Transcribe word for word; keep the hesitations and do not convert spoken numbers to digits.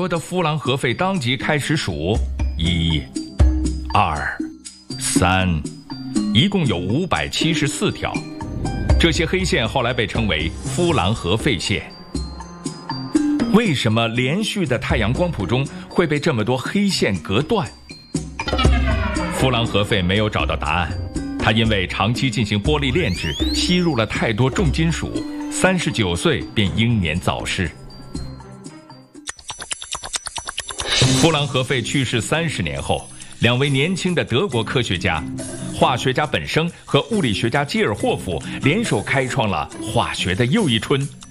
国的夫朗和费当即开始数，一、二、三，一共有五百七十四条。这些黑线后来被称为夫朗和费线。为什么连续的太阳光谱中会被这么多黑线隔断？夫朗和费没有找到答案。他因为长期进行玻璃炼制，吸入了太多重金属，三十九岁便英年早逝。夫朗和费去世三十年后，两位年轻的德国科学家，化学家本生和物理学家基尔霍夫联手开创了化学的又一春。